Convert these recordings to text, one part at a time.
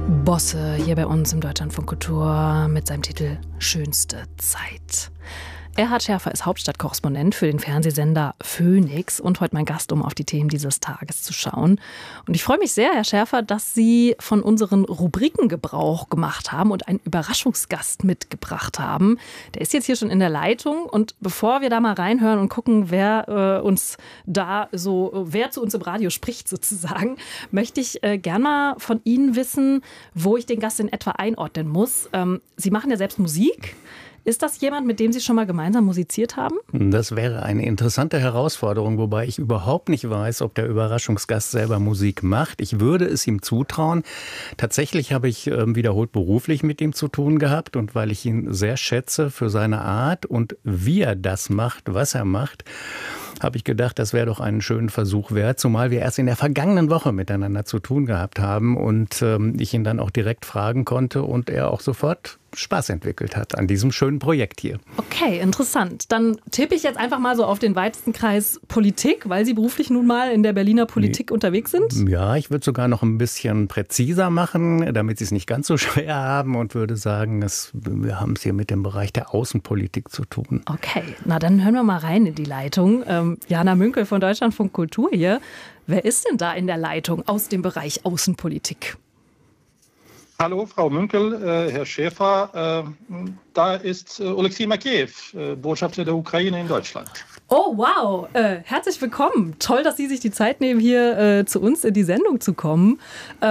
Bosse hier bei uns im Deutschlandfunk Kultur mit seinem Titel Schönste Zeit. Erhard Scherfer ist Hauptstadtkorrespondent für den Fernsehsender Phoenix und heute mein Gast, um auf die Themen dieses Tages zu schauen. Und ich freue mich sehr, Herr Scherfer, dass Sie von unseren Rubriken Gebrauch gemacht haben und einen Überraschungsgast mitgebracht haben. Der ist jetzt hier schon in der Leitung. Und bevor wir da mal reinhören und gucken, wer zu uns im Radio spricht sozusagen, möchte ich gerne mal von Ihnen wissen, wo ich den Gast in etwa einordnen muss. Sie machen ja selbst Musik. Ist das jemand, mit dem Sie schon mal gemeinsam musiziert haben? Das wäre eine interessante Herausforderung, wobei ich überhaupt nicht weiß, ob der Überraschungsgast selber Musik macht. Ich würde es ihm zutrauen. Tatsächlich habe ich wiederholt beruflich mit ihm zu tun gehabt und weil ich ihn sehr schätze für seine Art und wie er das macht, was er macht, habe ich gedacht, das wäre doch einen schönen Versuch wert, zumal wir erst in der vergangenen Woche miteinander zu tun gehabt haben und ich ihn dann auch direkt fragen konnte und er auch sofort Spaß entwickelt hat an diesem schönen Projekt hier. Okay, interessant. Dann tippe ich jetzt einfach mal so auf den weitesten Kreis Politik, weil Sie beruflich nun mal in der Berliner Politik unterwegs sind? Ja, ich würde sogar noch ein bisschen präziser machen, damit Sie es nicht ganz so schwer haben und würde sagen, wir haben es hier mit dem Bereich der Außenpolitik zu tun. Okay, na dann hören wir mal rein in die Leitung. Jana Münkel von Deutschlandfunk Kultur hier. Wer ist denn da in der Leitung aus dem Bereich Außenpolitik? Hallo, Frau Münkel, Herr Schäfer. Da ist Oleksiy Makeyev, Botschafter der Ukraine in Deutschland. Oh, wow. Herzlich willkommen. Toll, dass Sie sich die Zeit nehmen, hier zu uns in die Sendung zu kommen.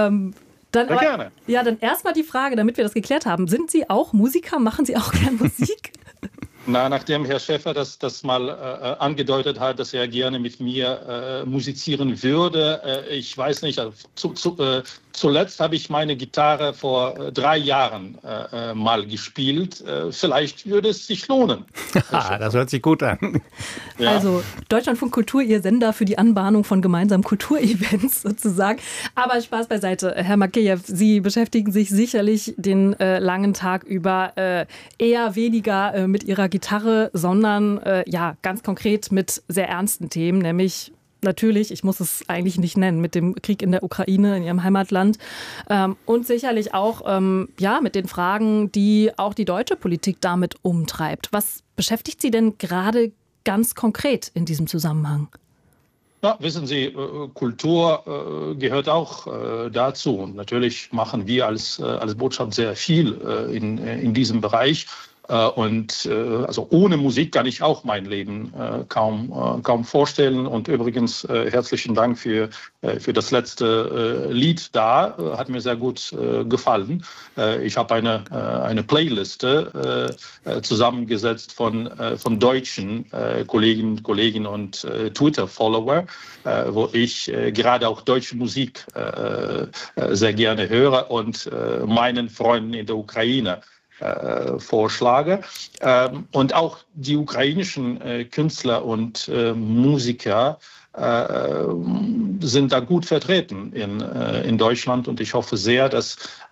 Gerne. Ja, dann erstmal die Frage, damit wir das geklärt haben. Sind Sie auch Musiker? Machen Sie auch gern Musik? Nachdem Herr Schäfer das mal angedeutet hat, dass er gerne mit mir musizieren würde, ich weiß nicht, zuletzt habe ich meine Gitarre vor 3 Jahren mal gespielt. Vielleicht würde es sich lohnen. Das hört sich gut an. Ja. Also Deutschlandfunk Kultur, Ihr Sender für die Anbahnung von gemeinsamen Kulturevents sozusagen. Aber Spaß beiseite, Herr Makeyev, Sie beschäftigen sich sicherlich den langen Tag über eher weniger mit Ihrer Gitarre, sondern ganz konkret mit sehr ernsten Themen, nämlich natürlich, ich muss es eigentlich nicht nennen, mit dem Krieg in der Ukraine, in Ihrem Heimatland und sicherlich auch mit den Fragen, die auch die deutsche Politik damit umtreibt. Was beschäftigt Sie denn gerade ganz konkret in diesem Zusammenhang? Ja, wissen Sie, Kultur gehört auch dazu. Und natürlich machen wir als Botschaft sehr viel in diesem Bereich. Also ohne Musik kann ich auch mein Leben kaum vorstellen. Und übrigens herzlichen Dank für das letzte Lied da. Hat mir sehr gut gefallen. Ich habe eine Playliste zusammengesetzt von deutschen Kolleginnen und Twitter-Follower, wo ich gerade auch deutsche Musik sehr gerne höre und meinen Freunden in der Ukraine vorschlage. Und auch die ukrainischen Künstler und Musiker sind da gut vertreten in Deutschland. Und ich hoffe sehr, dass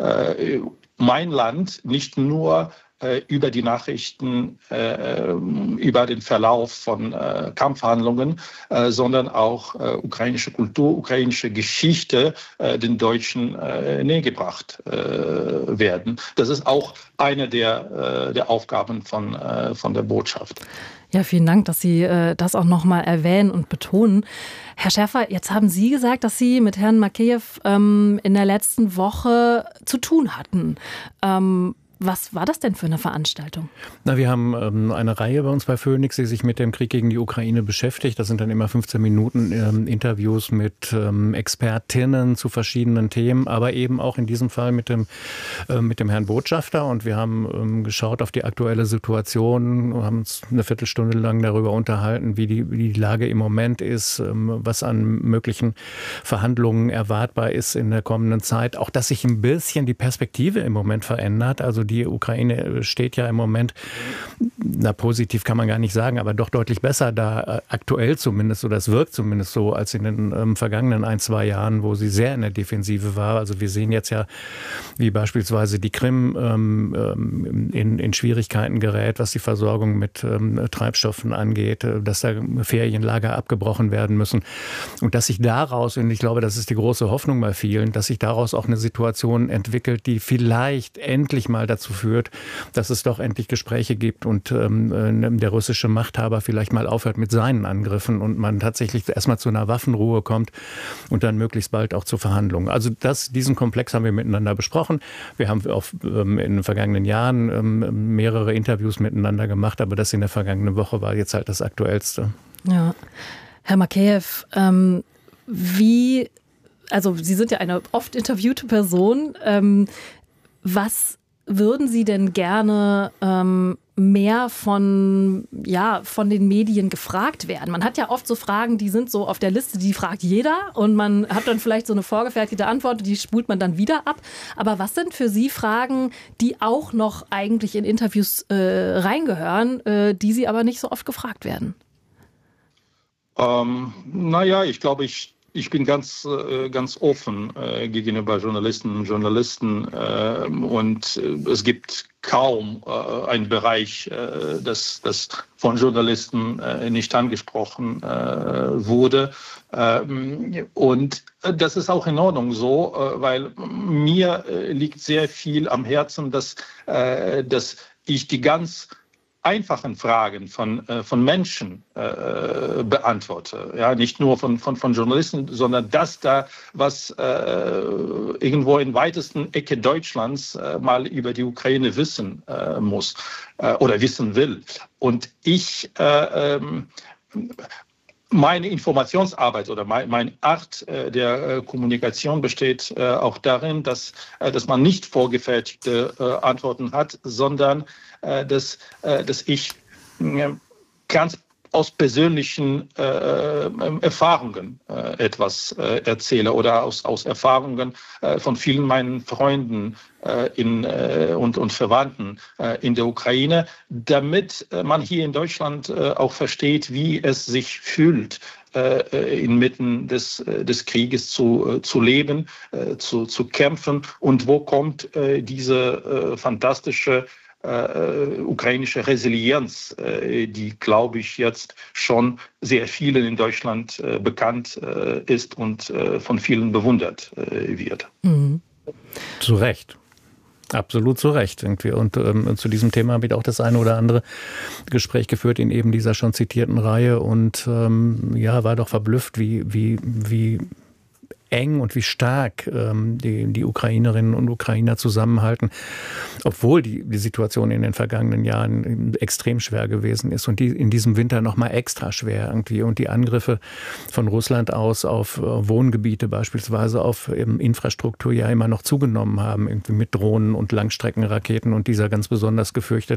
mein Land nicht nur über die Nachrichten, über den Verlauf von Kampfhandlungen, sondern auch ukrainische Kultur, ukrainische Geschichte den Deutschen nähergebracht werden. Das ist auch eine der Aufgaben von der Botschaft. Ja, vielen Dank, dass Sie das auch nochmal erwähnen und betonen. Herr Scherfer, jetzt haben Sie gesagt, dass Sie mit Herrn Makeyev in der letzten Woche zu tun hatten. Was war das denn für eine Veranstaltung? Wir haben eine Reihe bei uns bei Phoenix, die sich mit dem Krieg gegen die Ukraine beschäftigt. Das sind dann immer 15 Minuten Interviews mit Expertinnen zu verschiedenen Themen, aber eben auch in diesem Fall mit dem Herrn Botschafter. Und wir haben geschaut auf die aktuelle Situation, haben uns eine Viertelstunde lang darüber unterhalten, wie die Lage im Moment ist, was an möglichen Verhandlungen erwartbar ist in der kommenden Zeit. Auch, dass sich ein bisschen die Perspektive im Moment verändert. Also die Ukraine steht ja im Moment, na positiv kann man gar nicht sagen, aber doch deutlich besser da, aktuell zumindest, oder es wirkt zumindest so, als in den vergangenen 1-2 Jahren, wo sie sehr in der Defensive war. Also wir sehen jetzt ja, wie beispielsweise die Krim in Schwierigkeiten gerät, was die Versorgung mit Treibstoffen angeht, dass da Ferienlager abgebrochen werden müssen. Und dass sich daraus, und ich glaube, das ist die große Hoffnung bei vielen, dass sich daraus auch eine Situation entwickelt, die vielleicht endlich mal dazu führt, dass es doch endlich Gespräche gibt und der russische Machthaber vielleicht mal aufhört mit seinen Angriffen und man tatsächlich erstmal zu einer Waffenruhe kommt und dann möglichst bald auch zu Verhandlungen. Also diesen Komplex haben wir miteinander besprochen. Wir haben in den vergangenen Jahren mehrere Interviews miteinander gemacht, aber das in der vergangenen Woche war jetzt halt das Aktuellste. Ja. Herr Makeyev, also Sie sind ja eine oft interviewte Person. Was würden Sie denn gerne mehr von den Medien gefragt werden? Man hat ja oft so Fragen, die sind so auf der Liste, die fragt jeder und man hat dann vielleicht so eine vorgefertigte Antwort, die spult man dann wieder ab. Aber was sind für Sie Fragen, die auch noch eigentlich in Interviews reingehören, die Sie aber nicht so oft gefragt werden? Ich glaube, ich bin ganz offen gegenüber Journalistinnen und Journalisten und es gibt kaum einen Bereich, das von Journalisten nicht angesprochen wurde. Und das ist auch in Ordnung so, weil mir liegt sehr viel am Herzen, dass ich die ganz einfachen Fragen von Menschen beantworte. Ja, nicht nur von Journalisten, sondern das da, was irgendwo in weitesten Ecke Deutschlands mal über die Ukraine wissen muss oder wissen will. Und meine Informationsarbeit oder meine Art der Kommunikation besteht auch darin, dass man nicht vorgefertigte Antworten hat, sondern dass ich ganz aus persönlichen Erfahrungen etwas erzähle oder aus Erfahrungen von vielen meinen Freunden und Verwandten in der Ukraine, damit man hier in Deutschland auch versteht, wie es sich fühlt, inmitten des Krieges zu leben, zu kämpfen und wo kommt diese fantastische ukrainische Resilienz, die, glaube ich, jetzt schon sehr vielen in Deutschland bekannt ist und von vielen bewundert wird. Mhm. Zu Recht. Absolut zu Recht irgendwie. Und zu diesem Thema habe ich auch das eine oder andere Gespräch geführt in eben dieser schon zitierten Reihe und war doch verblüfft, wie eng und wie stark die Ukrainerinnen und Ukrainer zusammenhalten, obwohl die Situation in den vergangenen Jahren extrem schwer gewesen ist und die in diesem Winter noch mal extra schwer irgendwie und die Angriffe von Russland aus auf Wohngebiete beispielsweise, auf Infrastruktur ja immer noch zugenommen haben, irgendwie mit Drohnen und Langstreckenraketen und dieser ganz besonders gefürchtete